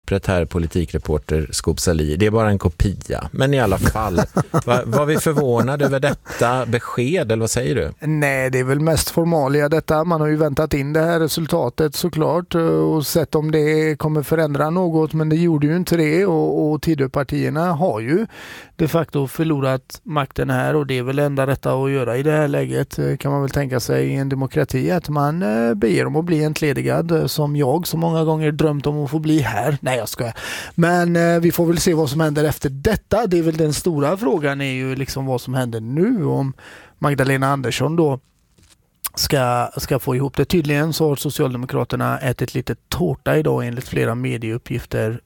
pappret här, politikreporter Skobsali. Det är bara en kopia. Men i alla fall, var vi förvånade över detta besked, eller vad säger du? Nej, det är väl mest formalia detta. Man har ju väntat in det här resultatet såklart och sett om det kommer förändra något, men det gjorde ju inte det och Tidöpartierna har ju de facto förlorat makten här och det är väl enda rätta att göra i det här läget, kan man väl tänka sig i en demokrati, att man ber om att bli entledigad som jag så många gånger drömt om att få bli här. Nej, jag skojar. Men vi får väl se vad som händer efter detta. Det är väl den stora frågan, är ju liksom vad som händer nu, om Magdalena Andersson då ska få ihop det. Tydligen så har Socialdemokraterna ätit lite tårta idag enligt flera medieuppgifter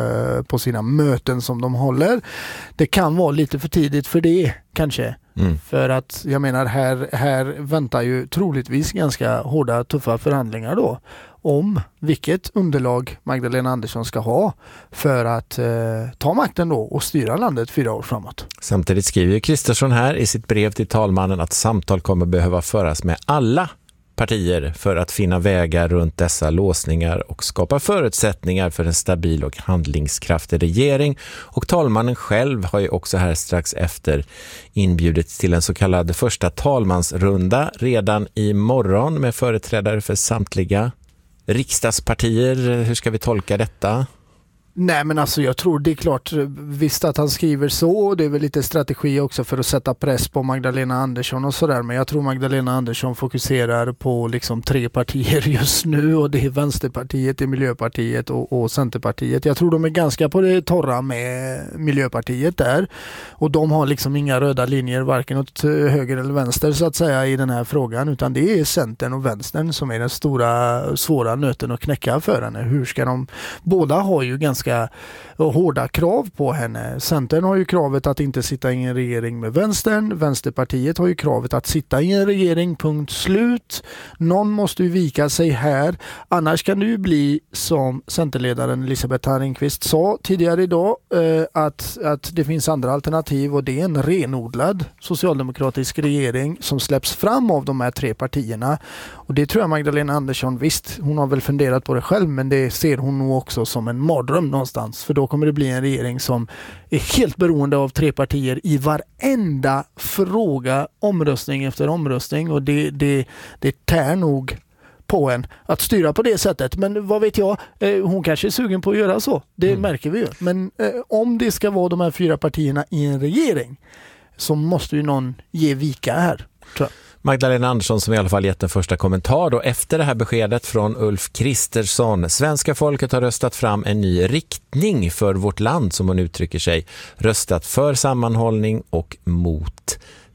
på sina möten som de håller. Det kan vara lite för tidigt för det kanske. För att jag menar här väntar ju troligtvis ganska hårda, tuffa förhandlingar då om vilket underlag Magdalena Andersson ska ha för att ta makten då och styra landet 4 år framåt. Samtidigt skriver Kristersson här i sitt brev till talmannen att samtal kommer behöva föras med alla partier för att finna vägar runt dessa låsningar och skapa förutsättningar för en stabil och handlingskraftig regering. Och talmannen själv har ju också här strax efter inbjudit till en så kallad första talmansrunda redan imorgon med företrädare för samtliga riksdagspartier. Hur ska vi tolka detta? Nej, men alltså jag tror det är klart visst att han skriver så, det är väl lite strategi också för att sätta press på Magdalena Andersson och sådär, men jag tror Magdalena Andersson fokuserar på liksom 3 partier just nu och det är Vänsterpartiet, det är Miljöpartiet och Centerpartiet. Jag tror de är ganska på det torra med Miljöpartiet där och de har liksom inga röda linjer varken åt höger eller vänster så att säga i den här frågan, utan det är Centern och Vänstern som är den stora svåra nöten att knäcka för henne. Hur ska de, båda har ju ganska hårda krav på henne. Centern har ju kravet att inte sitta i en regering med vänstern. Vänsterpartiet har ju kravet att sitta i en regering, punkt slut. Någon måste ju vika sig här. Annars kan det ju bli som Centerledaren Elisabeth Harringqvist sa tidigare idag att det finns andra alternativ och det är en renodlad socialdemokratisk regering som släpps fram av de här 3 partierna. Och det tror jag Magdalena Andersson, visst, hon har väl funderat på det själv, men det ser hon nog också som en mardröm någonstans, för då kommer det bli en regering som är helt beroende av 3 partier i varenda fråga, omröstning efter omröstning, och det tär nog på en att styra på det sättet. Men vad vet jag, hon kanske är sugen på att göra så, det märker vi ju. Men om det ska vara de här 4 partierna i en regering så måste ju någon ge vika här, tror jag. Magdalena Andersson som i alla fall gett en första kommentar då efter det här beskedet från Ulf Kristersson. Svenska folket har röstat fram en ny riktning för vårt land, som hon uttrycker sig. Röstat för sammanhållning och mot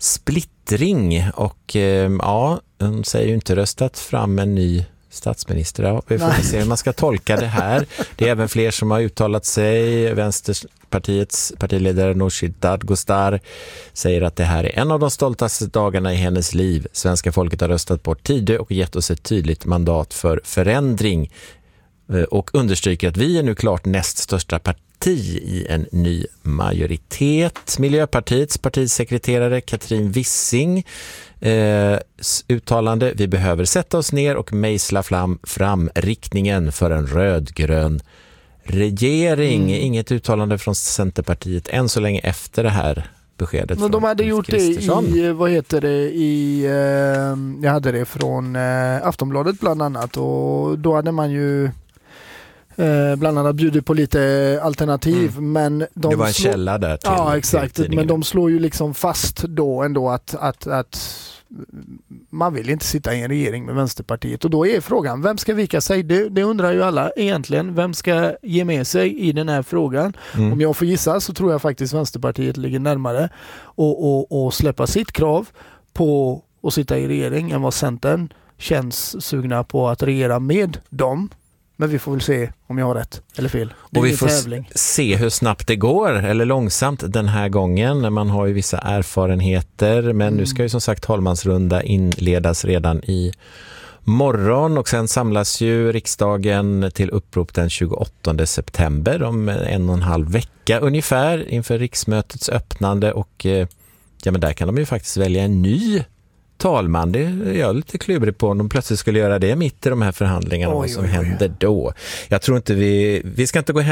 splittring. Och ja, hon säger ju inte röstat fram en ny statsminister. Ja, vi får se hur man ska tolka det här. Det är även fler som har uttalat sig. Vänsterpartiets partiledare Nooshi Dadgostar säger att det här är en av de stoltaste dagarna i hennes liv. Svenska folket har röstat bort Tidö och gett oss ett tydligt mandat för förändring. Och understryker att vi är nu klart näst största parti i en ny majoritet. Miljöpartiets partisekreterare Katrin Wissing uttalande: vi behöver sätta oss ner och mejsla fram riktningen för en rödgrön regering. Inget uttalande från Centerpartiet än så länge efter det här beskedet. Men de hade gjort det i, vad heter det, jag hade det från Aftonbladet bland annat, och då hade man ju bland annat bjudit på lite alternativ, men det var en källa där till, ja, exakt, till men de slår ju liksom fast då ändå att man vill inte sitta i en regering med Vänsterpartiet, och då är frågan, vem ska vika sig? Det undrar ju alla egentligen, vem ska ge med sig i den här frågan? Om jag får gissa så tror jag faktiskt Vänsterpartiet ligger närmare och släppa sitt krav på att sitta i regering än vad Centern känns sugna på att regera med dem. Men vi får väl se om jag har rätt eller fel. Och vi får se hur snabbt det går, eller långsamt den här gången. Man har ju vissa erfarenheter, men nu ska ju som sagt talmansrunda inledas redan i morgon, och sen samlas ju riksdagen till upprop den 28 september om 1,5 vecka ungefär inför riksmötets öppnande, och ja, men där kan de ju faktiskt välja en ny talman. Det är jag lite klurig på om de plötsligt skulle göra det mitt i de här förhandlingarna. Vad som händer då. Jag tror inte vi ska inte gå hem